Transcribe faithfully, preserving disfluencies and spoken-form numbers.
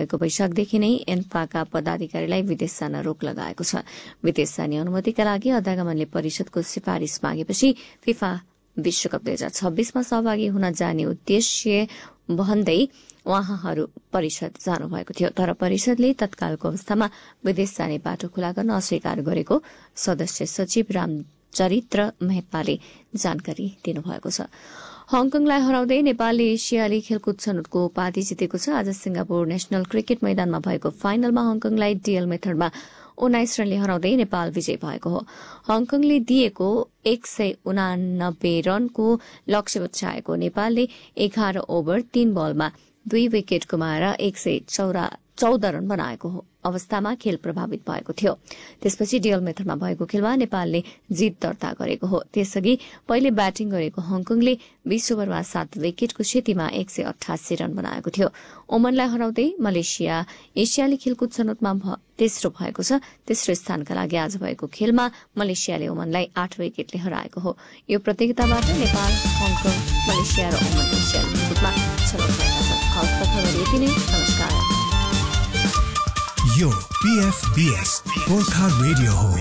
भएको वैशाखदेखि नै एन्फाका पदाधिकारीलाई विदेश जान रोक लगाएको छ। विदेश जाने अनुमतिका लागि अध्यागमनले परिषदको सिफारिश मागेपछि फिफा विश्वकप दुई हजार छब्बीसमा सहभागी हुन जाने उद्देश्य बहन्दै उहाँहरू परिषद जानुभएको थियो, तर परिषदले तत्कालको अवस्थामा विदेश जाने बाटो खुला गर्न अस्वीकार गरेको सदस्य सचिव रामचरित्र मेहताले जानकारी दिनुभएको छ। हङकङलाई हराउँदै नेपालले एसियाली खेलकुद छनौटको उपाधि जितेको छ। आज सिंगापुर नेशनल क्रिकेट मैदानमा भएको फाइनलमा हङकङलाई डीएल मेथडमा उन्नाइस रनले हराउँदै नेपाल विजयी भएको हो। हङकङले दिएको एक सय उनानब्बे रनको लक्ष्य बचाएको नेपालले एघार ओभर तीन बलमा दुई विकेट गुमाएर एक सय चौध रन बनाएको हो अवस्थामा खेल प्रभावित भएको थियो। त्यसपछि डीएल मेथडमा भएको खेलमा नेपालले जित दर्ता गरेको हो। त्यसअघि पहिले ब्याटिङ गरेको हङकङले बीस ओभरमा सात विकेटको क्षतिमा एक सय अठासी रन बनाएको थियो। ओमनलाई हराउँदै मलेसिया एसियाली खेलकुद छनौटमा तेस्रो भएको छ। तेस्रो स्थानका लागि आज भएको खेलमा मलेसियाले ओमनलाई आठ विकेटले हराएको हो। यो प्रतियोगिताबाट नेपाल, हङकङ, मलेसिया र ओमन एसियाली खेलकुदमा छनौट भएका छन्। हवस् त खबर यति नै। नमस्कार। यो पीएफबीएस गोर्खा रेडियो हो।